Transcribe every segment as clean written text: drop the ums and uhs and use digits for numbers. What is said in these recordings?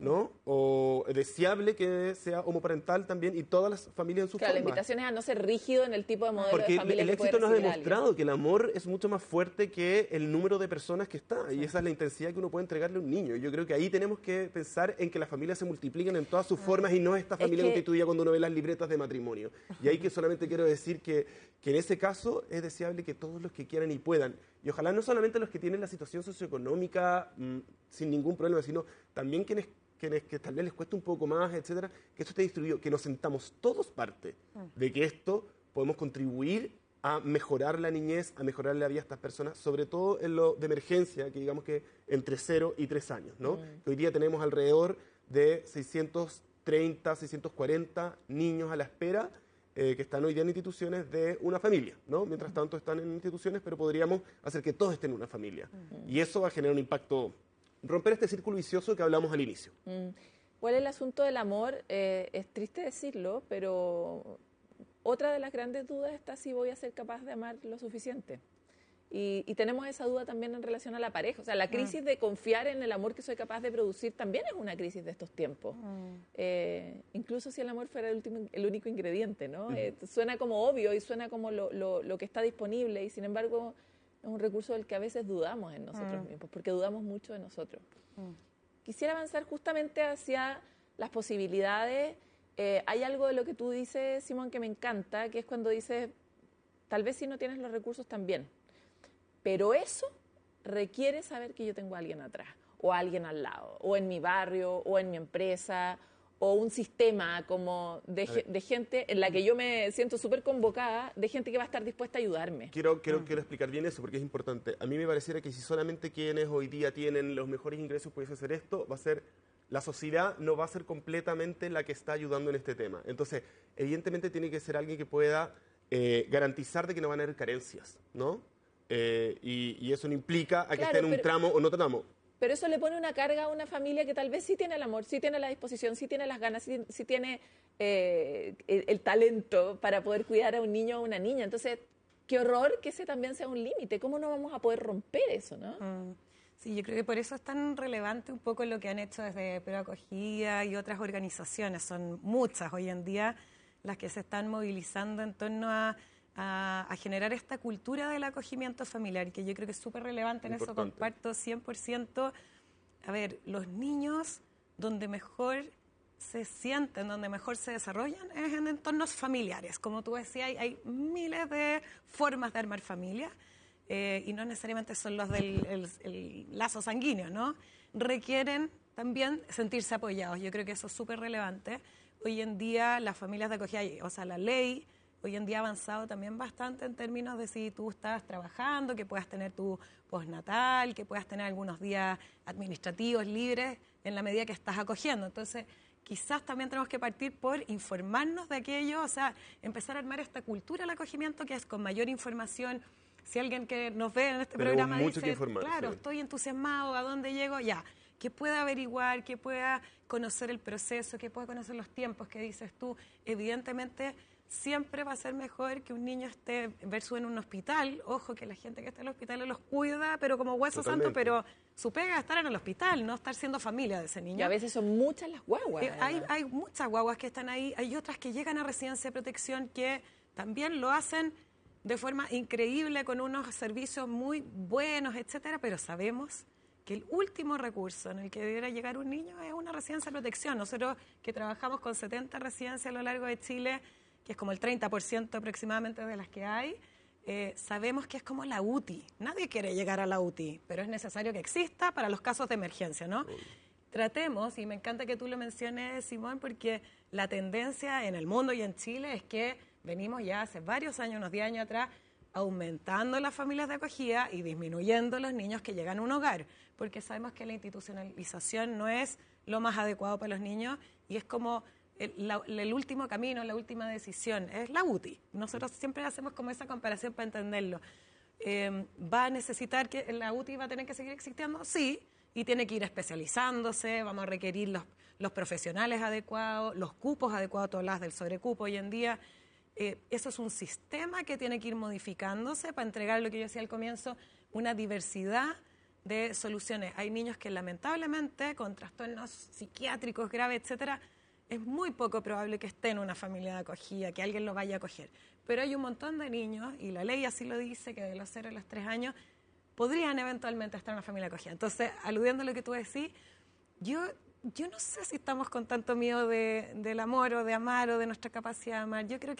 ¿no? O deseable que sea homoparental también y todas las familias en sus Claro, la formas. invitación es a no ser rígido en el tipo de modelo Porque de familia el que puede éxito nos ha recibir alguien. demostrado que el amor es mucho más fuerte que el número de personas que está. Y esa es la intensidad que uno puede entregarle a un niño. Y yo creo que ahí tenemos que pensar en que las familias se multipliquen en todas sus formas y no esta familia constituida cuando uno ve las libretas de matrimonio. Y ahí que solamente quiero decir que en ese caso es deseable que todos los que quieran y puedan, y ojalá no solamente los que tienen la situación socioeconómica sin ningún problema, sino también quienes que tal vez les cueste un poco más, etcétera, que esto esté distribuido, que nos sentamos todos parte de que esto podemos contribuir a mejorar la niñez, a mejorar la vida de estas personas, sobre todo en lo de emergencia, que digamos que entre 0 y 3 años, ¿no? Que hoy día tenemos alrededor de 630, 640 niños a la espera que están hoy día en instituciones de una familia, ¿no? Mientras tanto están en instituciones, pero podríamos hacer que todos estén en una familia. Y eso va a generar un impacto, romper este círculo vicioso que hablamos al inicio. ¿Cuál es el asunto del amor? Es triste decirlo, pero otra de las grandes dudas está si voy a ser capaz de amar lo suficiente. Y tenemos esa duda también en relación a la pareja. O sea, la crisis de confiar en el amor que soy capaz de producir también es una crisis de estos tiempos. Incluso si el amor fuera el único ingrediente, ¿no? Suena como obvio y suena como lo que está disponible y sin embargo es un recurso del que a veces dudamos en nosotros mismos, porque dudamos mucho de nosotros. Quisiera avanzar justamente hacia las posibilidades. Hay algo de lo que tú dices, Simón, que me encanta, que es cuando dices, tal vez si no tienes los recursos también. Pero eso requiere saber que yo tengo a alguien atrás, o a alguien al lado, o en mi barrio, o en mi empresa, o un sistema como de gente en la que yo me siento súper convocada, de gente que va a estar dispuesta a ayudarme. Quiero explicar bien eso porque es importante. A mí me pareciera que si solamente quienes hoy día tienen los mejores ingresos pudiesen hacer esto, va a ser la sociedad no va a ser completamente la que está ayudando en este tema. Entonces, evidentemente tiene que ser alguien que pueda garantizar de que no van a haber carencias, ¿no? Y eso no implica a que esté en un tramo o no tramo. Pero eso le pone una carga a una familia que tal vez sí tiene el amor, sí tiene la disposición, sí tiene las ganas, sí tiene el talento para poder cuidar a un niño o a una niña. Entonces, qué horror que ese también sea un límite. ¿Cómo no vamos a poder romper eso, no? Sí, yo creo que por eso es tan relevante un poco lo que han hecho desde Proacogida y otras organizaciones. Son muchas hoy en día las que se están movilizando en torno a generar esta cultura del acogimiento familiar, que yo creo que es súper relevante. En eso comparto 100%. A ver, los niños donde mejor se sienten, donde mejor se desarrollan es en entornos familiares. Como tú decías, hay miles de formas de armar familias y no necesariamente son los del lazo sanguíneo, ¿no? Requieren también sentirse apoyados. Yo creo que eso es súper relevante. Hoy en día las familias de acogida, o sea, la ley hoy en día ha avanzado también bastante en términos de si tú estás trabajando, que puedas tener tu postnatal, que puedas tener algunos días administrativos libres en la medida que estás acogiendo. Entonces, quizás también tenemos que partir por informarnos de aquello, o sea, empezar a armar esta cultura del acogimiento que es con mayor información. Si alguien que nos ve en este programa dice, claro, estoy entusiasmado, ¿a dónde llego? Ya, que pueda averiguar, que pueda conocer el proceso, que pueda conocer los tiempos que dices tú. Evidentemente, siempre va a ser mejor que un niño esté versus en un hospital. Ojo, que la gente que está en el hospital los cuida, pero como hueso santo, pero su pega es estar en el hospital, no estar siendo familia de ese niño. Y a veces son muchas las guaguas. Hay muchas guaguas que están ahí, hay otras que llegan a residencia de protección que también lo hacen de forma increíble, con unos servicios muy buenos, etcétera, pero sabemos que el último recurso en el que debiera llegar un niño es una residencia de protección. Nosotros que trabajamos con 70 residencias a lo largo de Chile, que es como el 30% aproximadamente de las que hay, sabemos que es como la UTI. Nadie quiere llegar a la UTI, pero es necesario que exista para los casos de emergencia, ¿no? Tratemos, y me encanta que tú lo menciones, Simón, porque la tendencia en el mundo y en Chile es que venimos ya hace varios años, unos 10 años atrás, aumentando las familias de acogida y disminuyendo los niños que llegan a un hogar, porque sabemos que la institucionalización no es lo más adecuado para los niños y es como el último camino, la última decisión, es la UTI. Nosotros siempre hacemos como esa comparación para entenderlo. ¿Va a necesitar que la UTI va a tener que seguir existiendo? Sí, y tiene que ir especializándose, vamos a requerir los profesionales adecuados, los cupos adecuados, tú hablas del sobrecupo hoy en día. Eso es un sistema que tiene que ir modificándose para entregar lo que yo decía al comienzo, una diversidad de soluciones. Hay niños que lamentablemente con trastornos psiquiátricos graves, etcétera, es muy poco probable que esté en una familia de acogida, que alguien lo vaya a acoger. Pero hay un montón de niños, y la ley así lo dice, que de los 0 a los 3 años podrían eventualmente estar en una familia de acogida. Entonces, aludiendo a lo que tú decís, yo no sé si estamos con tanto miedo del amor o de amar o de nuestra capacidad de amar. Yo creo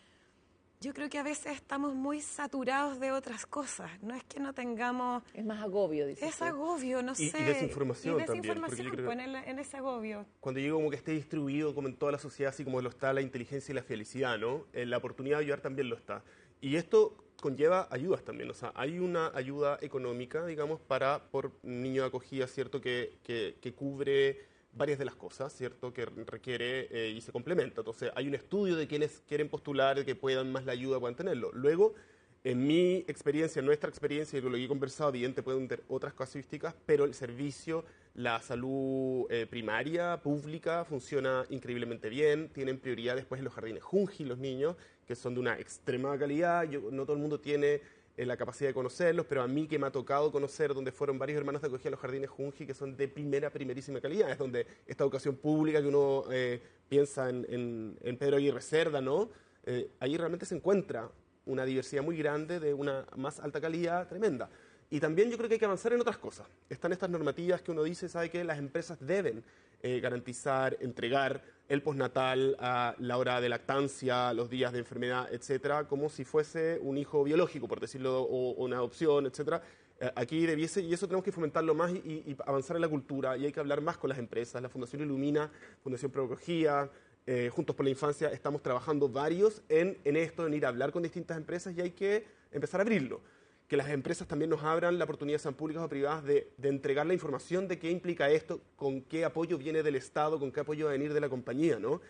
que a veces estamos muy saturados de otras cosas. No es que no tengamos... Es más agobio, dices. Es agobio, no sé. Y desinformación también. Y desinformación, pues, en ese agobio. Cuando digo como que esté distribuido como en toda la sociedad, así como lo está la inteligencia y la felicidad, ¿no? La oportunidad de ayudar también lo está. Y esto conlleva ayudas también. O sea, hay una ayuda económica, digamos, por niño de acogida, ¿cierto? Que cubre varias de las cosas, ¿cierto?, que requiere y se complementa. Entonces, hay un estudio de quienes quieren postular, de que puedan más la ayuda, puedan tenerlo. Luego, en mi experiencia, en nuestra experiencia, y con lo que he conversado, evidente pueden tener otras casuísticas, pero el servicio, la salud primaria, pública, funciona increíblemente bien. Tienen prioridad después en los jardines Junji, los niños, que son de una extrema calidad. No todo el mundo tiene la capacidad de conocerlos, pero a mí que me ha tocado conocer donde fueron varios hermanos de acogida a los jardines Junji, que son de primerísima calidad, es donde esta educación pública que uno piensa en Pedro Aguirre Cerda, ¿no? Ahí realmente se encuentra una diversidad muy grande de una más alta calidad tremenda. Y también yo creo que hay que avanzar en otras cosas. Están estas normativas que uno dice, sabe que las empresas deben garantizar, entregar el postnatal a la hora de lactancia, los días de enfermedad, etcétera, como si fuese un hijo biológico, por decirlo, o una adopción, etcétera. Aquí debiese, y eso tenemos que fomentarlo más y avanzar en la cultura, y hay que hablar más con las empresas. La Fundación Ilumina, Fundación Procogía, Juntos por la Infancia, estamos trabajando varios en esto, en ir a hablar con distintas empresas, y hay que empezar a abrirlo. Que las empresas también nos abran la oportunidad, sean públicas o privadas, de entregar la información de qué implica esto, con qué apoyo viene del Estado, con qué apoyo va a venir de la compañía, ¿no?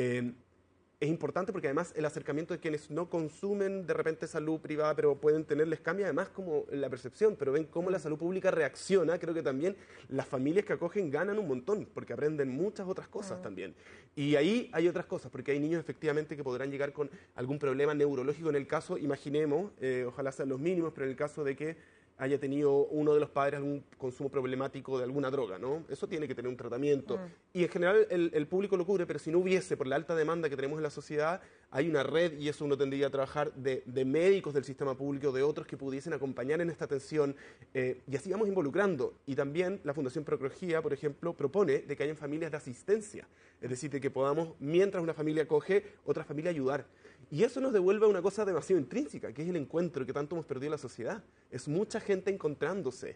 Es importante porque además el acercamiento de quienes no consumen de repente salud privada, pero pueden tenerles cambia además como la percepción, pero ven cómo la salud pública reacciona. Creo que también las familias que acogen ganan un montón, porque aprenden muchas otras cosas también. Y ahí hay otras cosas, porque hay niños efectivamente que podrán llegar con algún problema neurológico en el caso, imaginemos, ojalá sean los mínimos, pero en el caso de que haya tenido uno de los padres algún consumo problemático de alguna droga, ¿no? Eso tiene que tener un tratamiento. Y en general el público lo cubre, pero si no hubiese, por la alta demanda que tenemos en la sociedad, hay una red, y eso uno tendría que trabajar, de médicos del sistema público, de otros que pudiesen acompañar en esta atención, y así vamos involucrando. Y también la Fundación Procogía, por ejemplo, propone de que hayan familias de asistencia, es decir, de que podamos, mientras una familia acoge, otra familia ayudar. Y eso nos devuelve a una cosa demasiado intrínseca, que es el encuentro que tanto hemos perdido en la sociedad. Es mucha gente encontrándose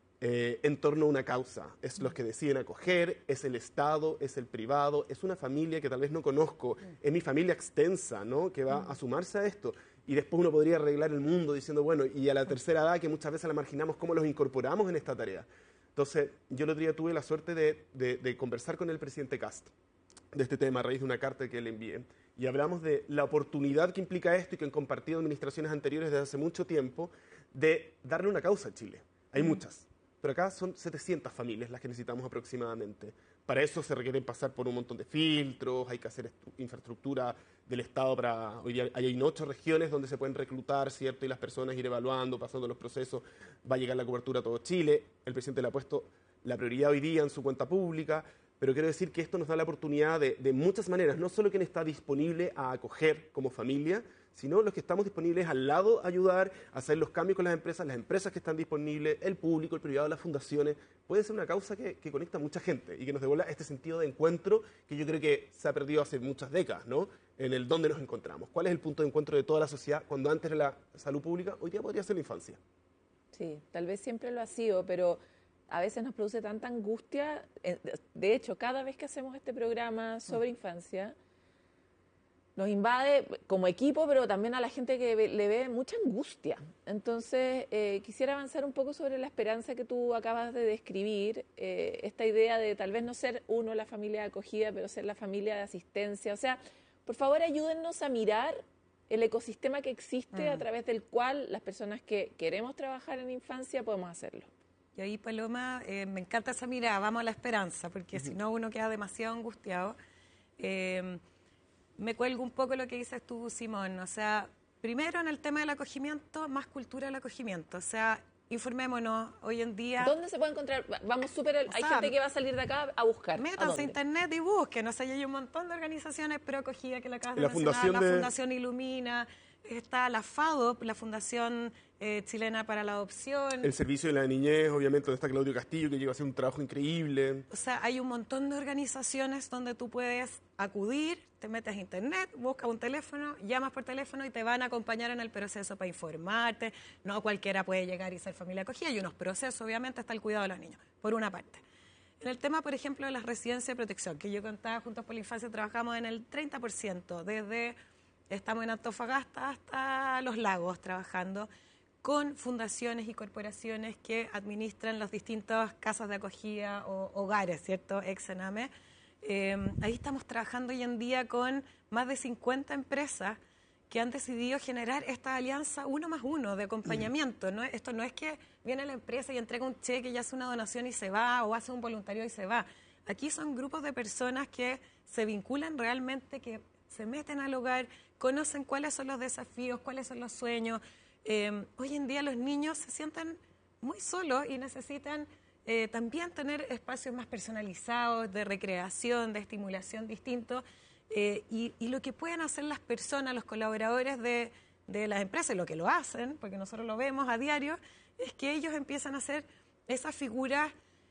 en torno a una causa. Es los que deciden acoger, es el Estado, es el privado, es una familia que tal vez no conozco, es mi familia extensa, ¿no?, que va a sumarse a esto. Y después uno podría arreglar el mundo diciendo, bueno, y a la tercera edad, que muchas veces la marginamos, ¿cómo los incorporamos en esta tarea? Entonces, yo el otro día tuve la suerte de conversar con el presidente Kast de este tema a raíz de una carta que le envié. Y hablamos de la oportunidad que implica esto y que han compartido administraciones anteriores desde hace mucho tiempo de darle una causa a Chile. Hay muchas, pero acá son 700 familias las que necesitamos aproximadamente. Para eso se requieren pasar por un montón de filtros, hay que hacer infraestructura del Estado para... Hoy día hay 8 regiones donde se pueden reclutar, ¿cierto? Y las personas ir evaluando, pasando los procesos. Va a llegar la cobertura a todo Chile. El presidente le ha puesto la prioridad hoy día en su cuenta pública. Pero quiero decir que esto nos da la oportunidad de muchas maneras, no solo quien está disponible a acoger como familia, sino los que estamos disponibles al lado a ayudar, a hacer los cambios con las empresas que están disponibles, el público, el privado, las fundaciones. Puede ser una causa que conecta a mucha gente y que nos devuelva este sentido de encuentro que yo creo que se ha perdido hace muchas décadas, ¿no? En el dónde nos encontramos. ¿Cuál es el punto de encuentro de toda la sociedad cuando antes era la salud pública? Hoy día podría ser la infancia. Sí, tal vez siempre lo ha sido, pero a veces nos produce tanta angustia. De hecho, cada vez que hacemos este programa sobre infancia, nos invade como equipo, pero también a la gente que le ve mucha angustia. Entonces, quisiera avanzar un poco sobre la esperanza que tú acabas de describir, esta idea de tal vez no ser uno la familia de acogida, pero ser la familia de asistencia. O sea, por favor, ayúdennos a mirar el ecosistema que existe a través del cual las personas que queremos trabajar en infancia podemos hacerlo. Y ahí, Paloma, me encanta esa mirada, vamos a la esperanza, porque si no uno queda demasiado angustiado. Me cuelgo un poco lo que dices tú, Simón. O sea, primero en el tema del acogimiento, más cultura del acogimiento. O sea, informémonos. Hoy en día... ¿Dónde se puede encontrar? Vamos hay gente que va a salir de acá a buscar. Métanse a internet y busquen. O sea, hay un montón de organizaciones pro acogida que la acabas de mencionar. Fundación la Fundación Ilumina, está la FADOP, la Fundación Chilena para la Adopción. El Servicio de la Niñez, obviamente, donde está Claudio Castillo, que llega a hacer un trabajo increíble. O sea, hay un montón de organizaciones donde tú puedes acudir, te metes a internet, buscas un teléfono, llamas por teléfono y te van a acompañar en el proceso para informarte. No cualquiera puede llegar y ser familia acogida. Hay unos procesos, obviamente, hasta el cuidado de los niños, por una parte. En el tema, por ejemplo, de las residencias de protección, que yo contaba, Juntos por la Infancia trabajamos en el 30%, estamos en Antofagasta hasta Los Lagos trabajando con fundaciones y corporaciones que administran las distintas casas de acogida o hogares, ¿cierto? Ex-Sename. Ahí estamos trabajando hoy en día con más de 50 empresas que han decidido generar esta alianza 1+1 de acompañamiento. ¿No? Esto no es que viene la empresa y entrega un cheque y hace una donación y se va, o hace un voluntario y se va. Aquí son grupos de personas que se vinculan realmente, que se meten al hogar, conocen cuáles son los desafíos, cuáles son los sueños. Hoy en día los niños se sienten muy solos y necesitan también tener espacios más personalizados, de recreación, de estimulación distintos. Y lo que pueden hacer las personas, los colaboradores de las empresas, lo que lo hacen, porque nosotros lo vemos a diario, es que ellos empiezan a hacer esas figuras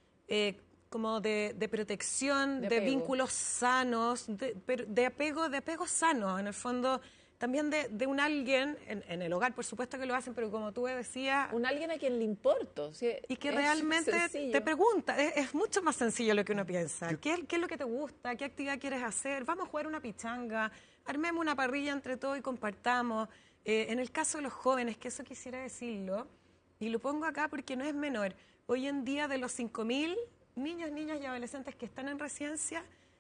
como de protección, de vínculos sanos, de apego sano, en el fondo. También de un alguien, en el hogar por supuesto que lo hacen, pero como tú decías... Un alguien a quien le importo. ¿Sí? Y que realmente te pregunta, es mucho más sencillo lo que uno piensa. ¿Qué es lo que te gusta? ¿Qué actividad quieres hacer? Vamos a jugar una pichanga, armemos una parrilla entre todos y compartamos. En el caso de los jóvenes, que eso quisiera decirlo, y lo pongo acá porque no es menor, hoy en día de los 5.000 niños, niñas y adolescentes que están en residencia,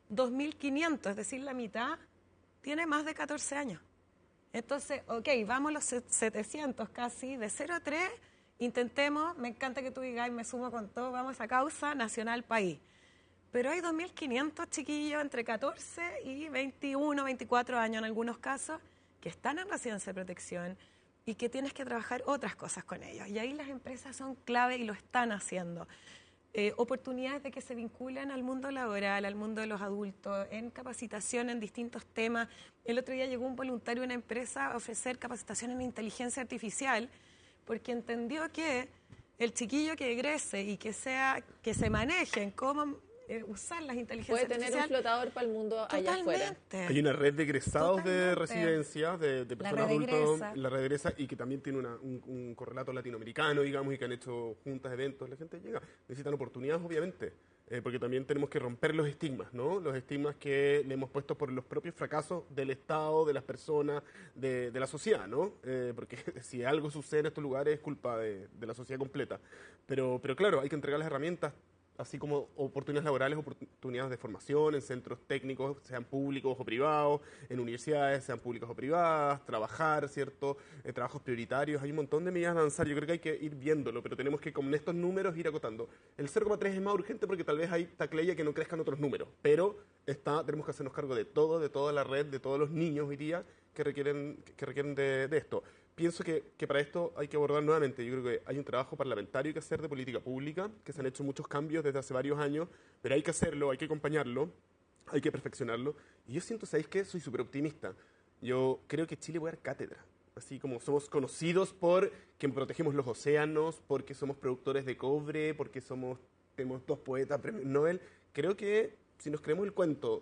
2.500, es decir, la mitad, tiene más de 14 años. Entonces, ok, vamos los 700 casi, de 0 a 3, intentemos, me encanta que tú digas, me sumo con todo, vamos a esa causa nacional país. Pero hay 2.500 chiquillos entre 14 y 21, 24 años en algunos casos, que están en residencia de protección y que tienes que trabajar otras cosas con ellos. Y ahí las empresas son clave y lo están haciendo. Oportunidades de que se vinculen al mundo laboral, al mundo de los adultos, en capacitación en distintos temas. El otro día llegó un voluntario a una empresa a ofrecer capacitación en inteligencia artificial porque entendió que el chiquillo que egrese y que se maneje en cómo usar las inteligencias artificiales. Puede tener un flotador para el mundo allá afuera. Hay una red de egresados de residencias, de personas adultas, la red egresa, y que también tiene un correlato latinoamericano, digamos, y que han hecho juntas, eventos. La gente llega, necesitan oportunidades, obviamente, porque también tenemos que romper los estigmas, ¿no? Los estigmas que le hemos puesto por los propios fracasos del Estado, de las personas, de la sociedad, ¿no? Porque si algo sucede en estos lugares es culpa de la sociedad completa. Pero claro, hay que entregar las herramientas, así como oportunidades laborales, oportunidades de formación en centros técnicos, sean públicos o privados, en universidades, sean públicas o privadas, trabajar, ¿cierto? Trabajos prioritarios, hay un montón de medidas a avanzar, yo creo que hay que ir viéndolo, pero tenemos que con estos números ir acotando. El 0,3 es más urgente porque tal vez hay tacleya que no crezcan otros números, pero tenemos que hacernos cargo de toda la red, de todos los niños hoy día que requieren de esto. Pienso que para esto hay que abordar nuevamente, yo creo que hay un trabajo parlamentario que hacer de política pública, que se han hecho muchos cambios desde hace varios años, pero hay que hacerlo, hay que acompañarlo, hay que perfeccionarlo. Y yo siento, ¿sabéis qué? Soy súper optimista. Yo creo que Chile puede dar cátedra. Así como somos conocidos por que protegemos los océanos, porque somos productores de cobre, porque tenemos 2 poetas, premios Nobel. Creo que si nos creemos el cuento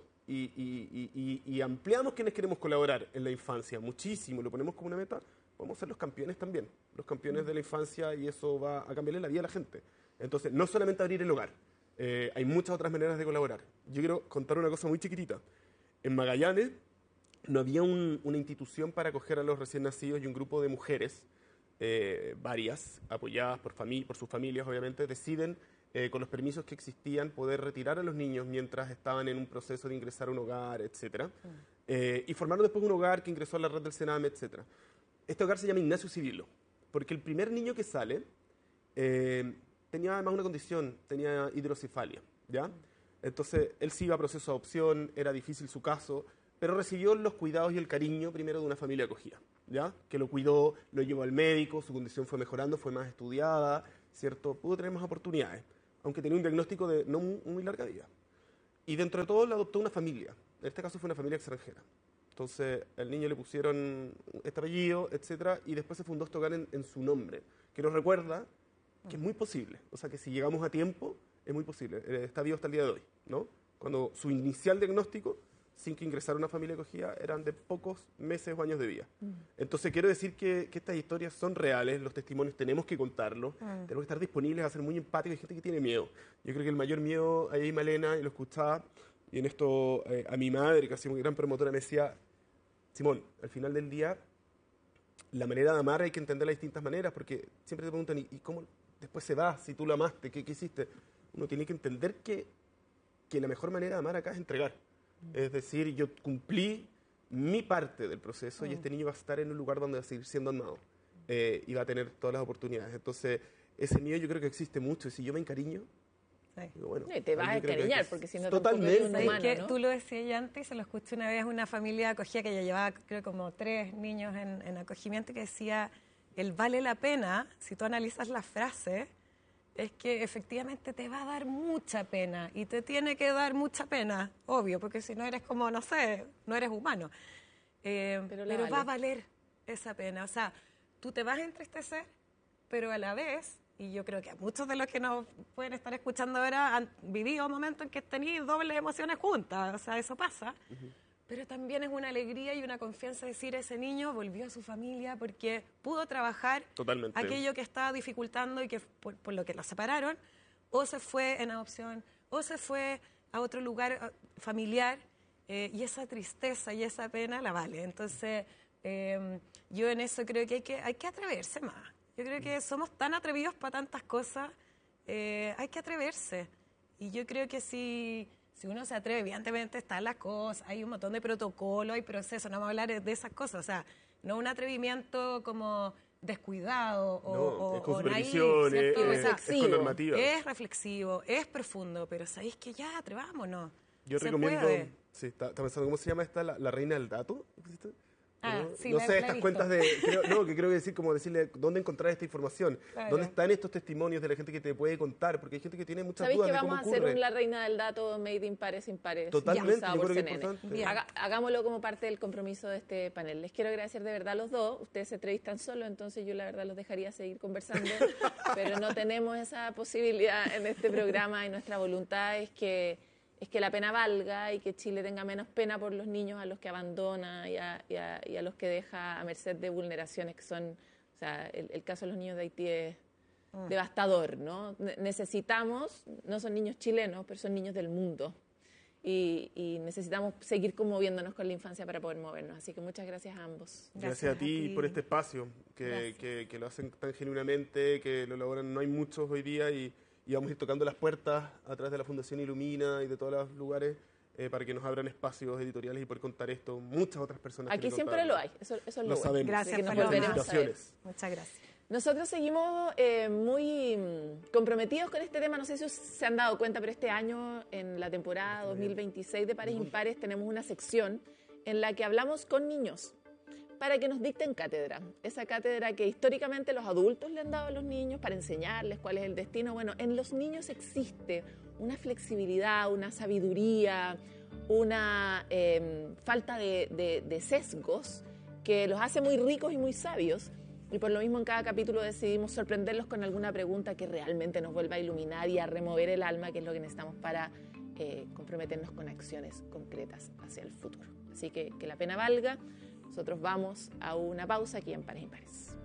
y ampliamos quienes queremos colaborar en la infancia muchísimo, lo ponemos como una meta, podemos ser los campeones también, los campeones de la infancia, y eso va a cambiarle la vida a la gente. Entonces, no solamente abrir el hogar, hay muchas otras maneras de colaborar. Yo quiero contar una cosa muy chiquitita. En Magallanes no había una institución para acoger a los recién nacidos, y un grupo de mujeres, varias, apoyadas por sus familias, obviamente, deciden, con los permisos que existían, poder retirar a los niños mientras estaban en un proceso de ingresar a un hogar, etc. Y formaron después un hogar que ingresó a la red del Sename, etc. Este hogar se llama Ignacio Cirilo, porque el primer niño que sale tenía además una condición, tenía hidrocefalia, ¿ya? Entonces, él sí iba a proceso de adopción, era difícil su caso, pero recibió los cuidados y el cariño primero de una familia acogida, ¿ya? Que lo cuidó, lo llevó al médico, su condición fue mejorando, fue más estudiada, ¿cierto? Pudo tener más oportunidades, aunque tenía un diagnóstico de no muy larga vida. Y dentro de todo, le adoptó una familia. En este caso fue una familia extranjera. Entonces, al niño le pusieron este apellido, etcétera, y después se fundó este hogar en su nombre, que nos recuerda que es muy posible. O sea, que si llegamos a tiempo, es muy posible. Está vivo hasta el día de hoy, ¿no? Cuando su inicial diagnóstico, sin que ingresara una familia acogida, eran de pocos meses o años de vida. Entonces, quiero decir que estas historias son reales, los testimonios tenemos que contarlos, tenemos que estar disponibles a ser muy empáticos. Hay gente que tiene miedo. Yo creo que el mayor miedo, ahí Malena, y lo escuchaba, y en esto a mi madre, que ha sido muy gran promotora, me decía, Simón, al final del día, la manera de amar hay que entenderla de distintas maneras, porque siempre te preguntan, ¿y cómo después se va? Si tú lo amaste, ¿qué hiciste? Uno tiene que entender que la mejor manera de amar acá es entregar. Es decir, yo cumplí mi parte del proceso y este niño va a estar en un lugar donde va a seguir siendo amado y va a tener todas las oportunidades. Entonces, ese miedo yo creo que existe mucho, y si yo me encariño, digo, bueno, y te vas a encariñar, porque si no totalmente. tampoco eres un humano, ¿no? Tú lo decías ya antes, y se lo escuché una vez una familia acogida que ya llevaba, creo, como 3 niños en acogimiento, que decía, el vale la pena, si tú analizas la frase, es que efectivamente te va a dar mucha pena, y te tiene que dar mucha pena, obvio, porque si no eres como, no sé, no eres humano. Pero vale. va a valer esa pena. O sea, tú te vas a entristecer, pero a la vez, y yo creo que a muchos de los que nos pueden estar escuchando ahora han vivido momentos en que tenéis dobles emociones juntas, o sea, eso pasa. Pero también es una alegría y una confianza decir, ese niño volvió a su familia porque pudo trabajar Totalmente. aquello que estaba dificultando y que por lo que lo separaron, o se fue en adopción, o se fue a otro lugar familiar, y esa tristeza y esa pena la vale. Entonces, yo en eso creo que hay que atreverse más. Yo creo que somos tan atrevidos para tantas cosas, hay que atreverse. Y yo creo que si uno se atreve, evidentemente están las cosas, hay un montón de protocolos, hay procesos, no vamos a hablar de esas cosas, o sea, no un atrevimiento como descuidado es con o supervisión, naif, ¿cierto? es con normativa. Es reflexivo, es profundo, pero sabéis que ya atrevámonos. Yo recomiendo, sí, está pensando, ¿cómo se llama esta? La reina del dato. Sí, no la sé, he estas visto. cuentas de... que creo que decir, como decirle, ¿dónde encontrar esta información? Claro. ¿Dónde están estos testimonios de la gente que te puede contar? Porque hay gente que tiene muchas ¿Sabéis dudas que de vamos cómo a hacer ocurre. un La Reina del Dato made in pares impares? Totalmente, impulsado yo por creo que es CNN? importante. Bien. Hagámoslo como parte del compromiso de este panel. Les quiero agradecer de verdad a los dos. Ustedes se entrevistan solo, entonces yo la verdad los dejaría seguir conversando, pero no tenemos esa posibilidad en este programa, y nuestra voluntad es que la pena valga y que Chile tenga menos pena por los niños a los que abandona y a los que deja a merced de vulneraciones que son, o sea, el caso de los niños de Haití es devastador, ¿no? Necesitamos, no son niños chilenos, pero son niños del mundo, y necesitamos seguir conmoviéndonos con la infancia para poder movernos. Así que muchas gracias a ambos. Gracias a ti por este espacio, que lo hacen tan genuinamente, que lo logran. No hay muchos hoy día, y vamos a ir tocando las puertas a través de la Fundación Ilumina y de todos los lugares para que nos abran espacios editoriales y poder contar esto. Muchas otras personas. Aquí siempre lo hay, eso es lo bueno. sabemos. Gracias, Así que nos Paloma. volveremos a ver. Muchas gracias. Nosotros seguimos muy comprometidos con este tema. No sé si se han dado cuenta, pero este año, en la temporada 2026 de Pares Impares, tenemos una sección en la que hablamos con niños para que nos dicten cátedra. Esa cátedra que históricamente los adultos le han dado a los niños para enseñarles cuál es el destino. Bueno, en los niños existe una flexibilidad, una sabiduría, una falta de sesgos que los hace muy ricos y muy sabios. Y por lo mismo en cada capítulo decidimos sorprenderlos con alguna pregunta que realmente nos vuelva a iluminar y a remover el alma, que es lo que necesitamos para comprometernos con acciones concretas hacia el futuro. Así que la pena valga. Nosotros vamos a una pausa aquí en Pares Impares.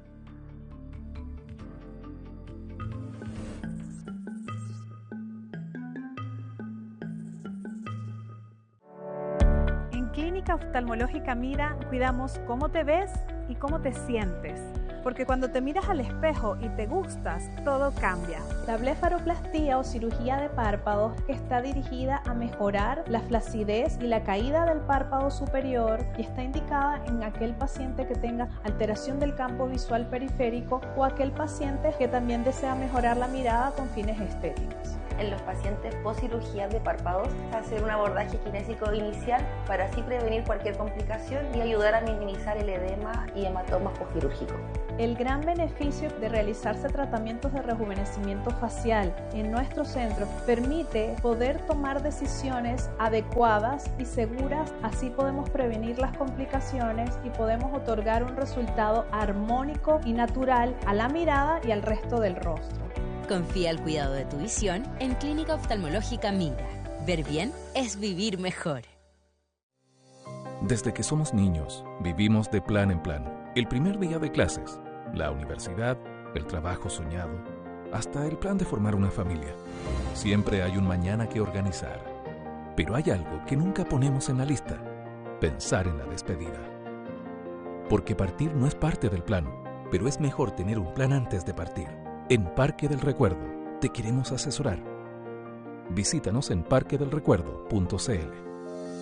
En Clínica Oftalmológica Mira cuidamos cómo te ves y cómo te sientes. Porque cuando te miras al espejo y te gustas, todo cambia. La blefaroplastía o cirugía de párpados está dirigida a mejorar la flacidez y la caída del párpado superior y está indicada en aquel paciente que tenga alteración del campo visual periférico o aquel paciente que también desea mejorar la mirada con fines estéticos. en los pacientes post cirugía de párpados, hacer un abordaje kinésico inicial para así prevenir cualquier complicación y ayudar a minimizar el edema y hematomas postquirúrgicos. El gran beneficio de realizarse tratamientos de rejuvenecimiento facial en nuestro centro permite poder tomar decisiones adecuadas y seguras, así podemos prevenir las complicaciones y podemos otorgar un resultado armónico y natural a la mirada y al resto del rostro. Confía el cuidado de tu visión en Clínica Oftalmológica Mira. Ver bien es vivir mejor. Desde que somos niños, vivimos de plan en plan. El primer día de clases, la universidad, el trabajo soñado, hasta el plan de formar una familia. Siempre hay un mañana que organizar. Pero hay algo que nunca ponemos en la lista: pensar en la despedida. Porque partir no es parte del plan, pero es mejor tener un plan antes de partir. En Parque del Recuerdo te queremos asesorar. Visítanos en parquedelrecuerdo.cl.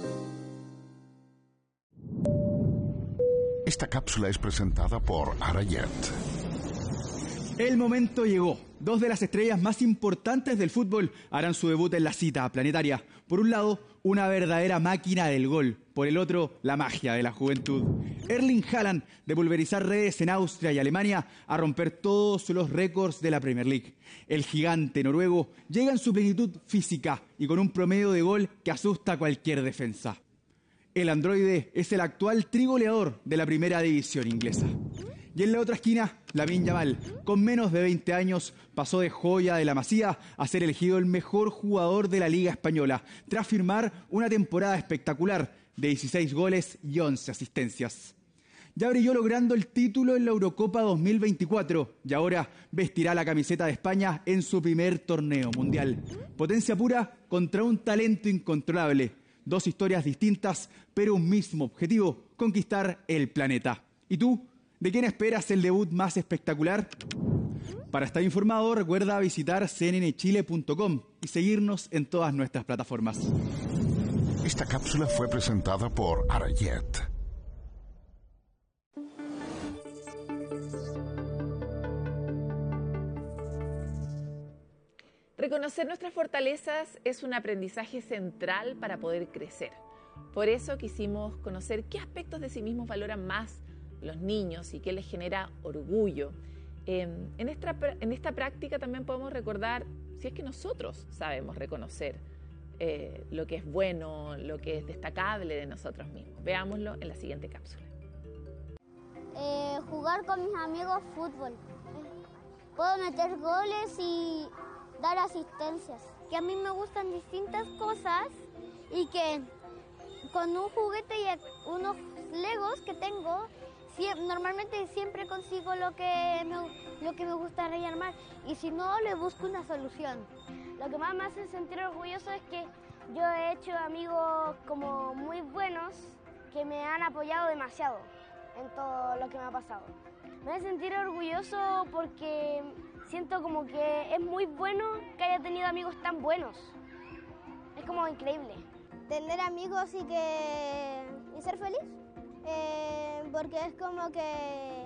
Esta cápsula es presentada por Arayet. El momento llegó. Dos de las estrellas más importantes del fútbol harán su debut en la cita planetaria. Por un lado, una verdadera máquina del gol. Por el otro, la magia de la juventud. Erling Haaland, de pulverizar redes en Austria y Alemania a romper todos los récords de la Premier League. El gigante noruego llega en su plenitud física y con un promedio de gol que asusta a cualquier defensa. El androide es el actual trigoleador de la primera división inglesa. Y en la otra esquina, Lamine Yamal, con menos de 20 años, pasó de joya de la Masía a ser elegido el mejor jugador de la Liga Española, tras firmar una temporada espectacular de 16 goles y 11 asistencias. Ya brilló logrando el título en la Eurocopa 2024 y ahora vestirá la camiseta de España en su primer torneo mundial. Potencia pura contra un talento incontrolable. Dos historias distintas, pero un mismo objetivo: conquistar el planeta. ¿Y tú? ¿De quién esperas el debut más espectacular? Para estar informado, recuerda visitar cnnchile.com y seguirnos en todas nuestras plataformas. Esta cápsula fue presentada por Arayet. Reconocer nuestras fortalezas es un aprendizaje central para poder crecer. Por eso quisimos conocer qué aspectos de sí mismos valoran más los niños y qué les genera orgullo. En esta práctica también podemos recordar si es que nosotros sabemos reconocer lo que es bueno, lo que es destacable de nosotros mismos. Veámoslo en la siguiente cápsula. Jugar con mis amigos fútbol. Puedo meter goles y dar asistencias. Que a mí me gustan distintas cosas y que con un juguete y unos Legos que tengo, normalmente siempre consigo lo que me gustaría armar, y si no, le busco una solución. Lo que más me hace sentir orgulloso es que yo he hecho amigos como muy buenos que me han apoyado demasiado en todo lo que me ha pasado. Me hace sentir orgulloso porque siento como que es muy bueno que haya tenido amigos tan buenos. Es como increíble. Tener amigos y ser feliz. Porque es como que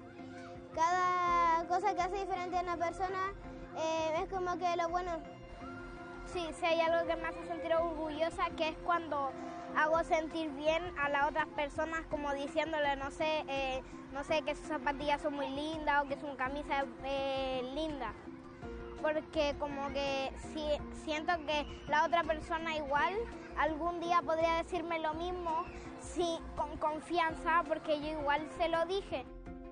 cada cosa que hace diferente a una persona es como que lo bueno. Sí, si hay algo que me hace sentir orgullosa, que es cuando hago sentir bien a las otras personas, como diciéndole, no sé, que sus zapatillas son muy lindas o que su camisa es linda. Porque como que siento que la otra persona igual algún día podría decirme lo mismo, sí, con confianza, porque yo igual se lo dije.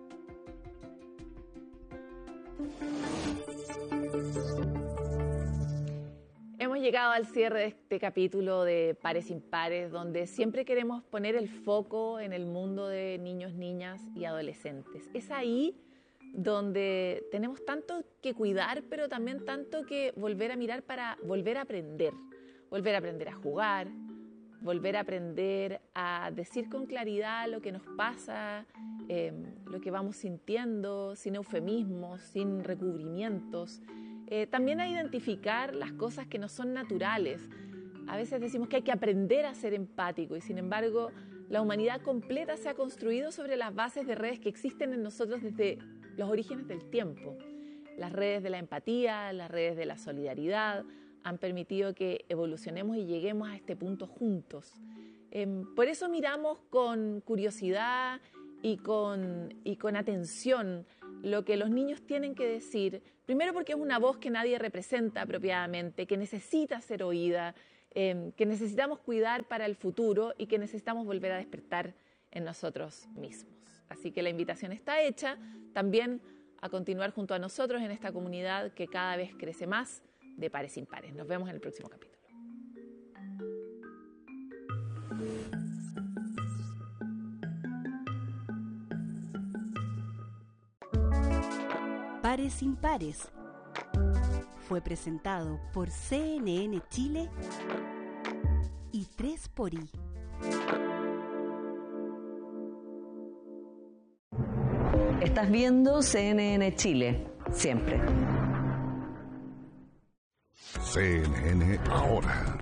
Hemos llegado al cierre de este capítulo de Pares Impares, donde siempre queremos poner el foco en el mundo de niños, niñas y adolescentes. Es ahí donde tenemos tanto que cuidar, pero también tanto que volver a mirar para volver a aprender a jugar, volver a aprender a decir con claridad lo que nos pasa, lo que vamos sintiendo, sin eufemismos, sin recubrimientos. También a identificar las cosas que no son naturales. A veces decimos que hay que aprender a ser empático y, sin embargo, la humanidad completa se ha construido sobre las bases de redes que existen en nosotros desde los orígenes del tiempo. Las redes de la empatía, las redes de la solidaridad, han permitido que evolucionemos y lleguemos a este punto juntos. Por eso miramos con curiosidad y con atención lo que los niños tienen que decir, primero porque es una voz que nadie representa apropiadamente, que necesita ser oída, que necesitamos cuidar para el futuro y que necesitamos volver a despertar en nosotros mismos. Así que la invitación está hecha también a continuar junto a nosotros en esta comunidad que cada vez crece más de pares impares. Nos vemos en el próximo capítulo. Pares Impares fue presentado por CNN Chile y 3xI. Estás viendo CNN Chile, siempre. CNN Ahora.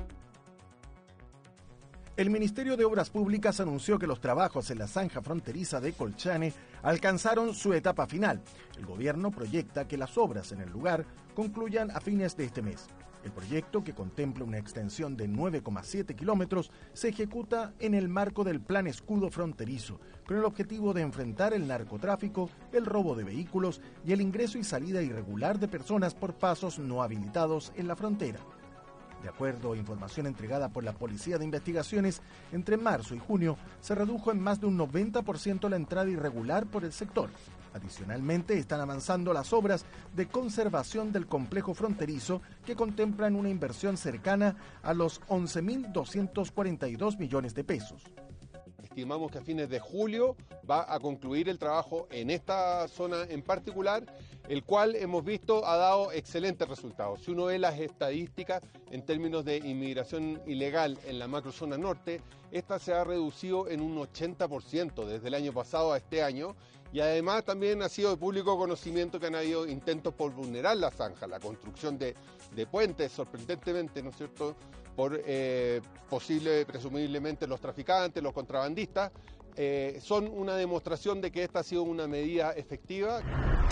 El Ministerio de Obras Públicas anunció que los trabajos en la zanja fronteriza de Colchane alcanzaron su etapa final. El gobierno proyecta que las obras en el lugar concluyan a fines de este mes. El proyecto, que contempla una extensión de 9,7 kilómetros, se ejecuta en el marco del Plan Escudo Fronterizo, con el objetivo de enfrentar el narcotráfico, el robo de vehículos y el ingreso y salida irregular de personas por pasos no habilitados en la frontera. De acuerdo a información entregada por la Policía de Investigaciones, entre marzo y junio se redujo en más de un 90% la entrada irregular por el sector. Adicionalmente, están avanzando las obras de conservación del complejo fronterizo, que contemplan una inversión cercana a los 11.242 millones de pesos. Estimamos que a fines de julio va a concluir el trabajo en esta zona en particular, el cual hemos visto ha dado excelentes resultados. Si uno ve las estadísticas en términos de inmigración ilegal en la macrozona norte, esta se ha reducido en un 80% desde el año pasado a este año, y además también ha sido de público conocimiento que han habido intentos por vulnerar la zanja, la construcción de puentes, sorprendentemente, ¿no es cierto?, por presumiblemente los traficantes, los contrabandistas, son una demostración de que esta ha sido una medida efectiva.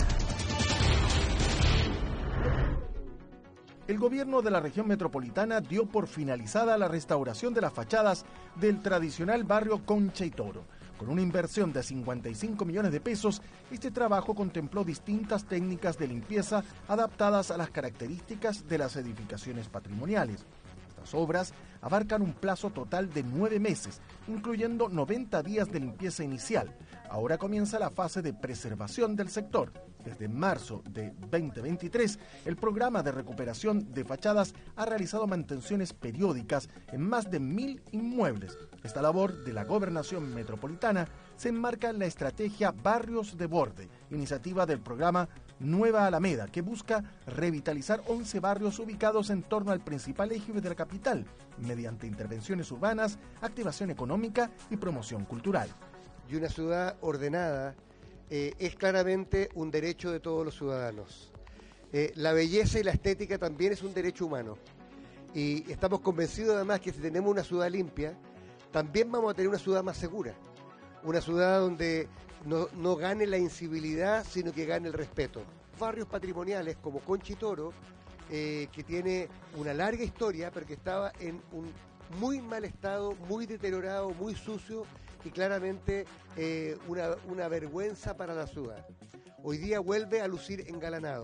El gobierno de la región metropolitana dio por finalizada la restauración de las fachadas del tradicional barrio Concha y Toro. Con una inversión de 55 millones de pesos, este trabajo contempló distintas técnicas de limpieza adaptadas a las características de las edificaciones patrimoniales. Estas obras abarcan un plazo total de 9 meses, incluyendo 90 días de limpieza inicial. Ahora comienza la fase de preservación del sector. Desde marzo de 2023, el programa de recuperación de fachadas ha realizado mantenciones periódicas en más de 1.000 inmuebles. Esta labor de la Gobernación Metropolitana se enmarca en la estrategia Barrios de Borde, iniciativa del programa Nueva Alameda, que busca revitalizar 11 barrios ubicados en torno al principal eje de la capital, mediante intervenciones urbanas, activación económica y promoción cultural. Y una ciudad ordenada es claramente un derecho de todos los ciudadanos. La belleza y la estética también es un derecho humano. Y estamos convencidos además que si tenemos una ciudad limpia, también vamos a tener una ciudad más segura. Una ciudad donde no gane la incivilidad, sino que gane el respeto. Barrios patrimoniales como Concha y Toro, que tiene una larga historia, pero que estaba en un muy mal estado, muy deteriorado, muy sucio, y claramente una vergüenza para la ciudad. Hoy día vuelve a lucir engalanado.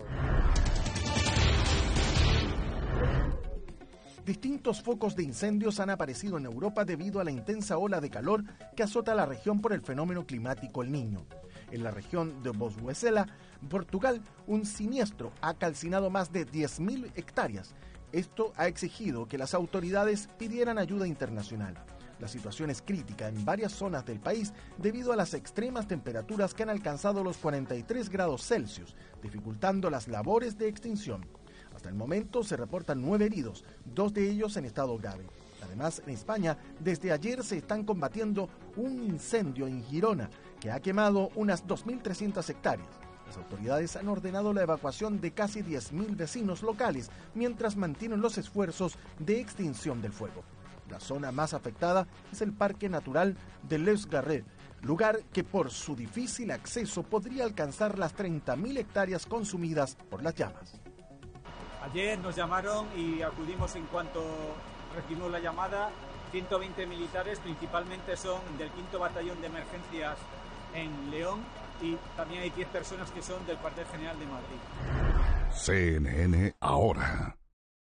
Distintos focos de incendios han aparecido en Europa debido a la intensa ola de calor que azota la región por el fenómeno climático El Niño. En la región de Boswesela, Portugal, un siniestro ha calcinado más de 10.000 hectáreas. Esto ha exigido que las autoridades pidieran ayuda internacional. La situación es crítica en varias zonas del país debido a las extremas temperaturas que han alcanzado los 43 grados Celsius, dificultando las labores de extinción. Hasta el momento se reportan 9 heridos, 2 de ellos en estado grave. Además, en España, desde ayer se están combatiendo un incendio en Girona que ha quemado unas 2.300 hectáreas. Las autoridades han ordenado la evacuación de casi 10.000 vecinos locales mientras mantienen los esfuerzos de extinción del fuego. La zona más afectada es el Parque Natural de Les Garrets, lugar que por su difícil acceso podría alcanzar las 30.000 hectáreas consumidas por las llamas. Ayer nos llamaron y acudimos en cuanto recibimos la llamada. 120 militares, principalmente son del 5º Batallón de Emergencias en León, y también hay 10 personas que son del Cuartel General de Madrid. CNN Ahora.